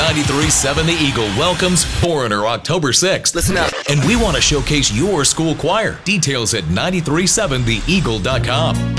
93.7 The Eagle welcomes Foreigner October 6th. Listen up. And we want to showcase your school choir. Details at 937theeagle.com.